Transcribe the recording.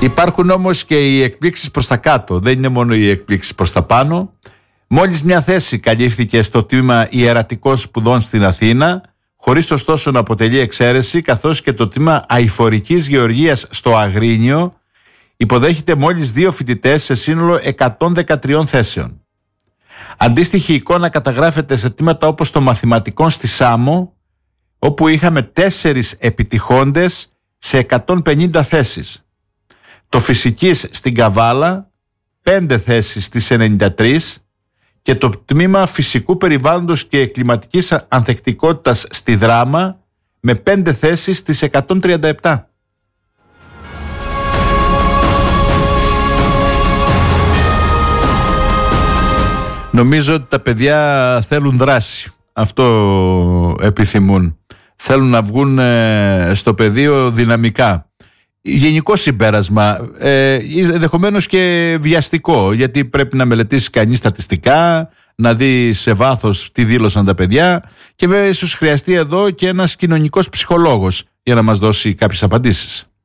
Υπάρχουν όμως και οι εκπλήξεις προς τα κάτω. Δεν είναι μόνο οι εκπλήξεις προς τα πάνω. Μόλις μια θέση καλύφθηκε στο τμήμα ιερατικών σπουδών στην Αθήνα, χωρίς ωστόσο να αποτελεί εξαίρεση, καθώς και το τμήμα αειφορικής γεωργίας στο Αγρίνιο υποδέχεται μόλις 2 φοιτητές σε σύνολο 113 θέσεων. Αντίστοιχη εικόνα καταγράφεται σε τμήματα όπως το μαθηματικών στη Σάμο, όπου είχαμε 4 επιτυχώντες σε 150 θέσεις. Το φυσικής στην Καβάλα, 5 θέσεις στις 93, και το τμήμα φυσικού περιβάλλοντος και κλιματικής ανθεκτικότητας στη Δράμα με 5 θέσεις στις 137. Νομίζω ότι τα παιδιά θέλουν δράση. Αυτό επιθυμούν. Θέλουν να βγουν στο πεδίο δυναμικά. Γενικό συμπέρασμα, ενδεχομένως και βιαστικό, γιατί πρέπει να μελετήσει κανείς στατιστικά, να δει σε βάθος τι δήλωσαν τα παιδιά, και βέβαια ίσως χρειαστεί εδώ και ένας κοινωνικός ψυχολόγος για να μας δώσει κάποιες απαντήσεις.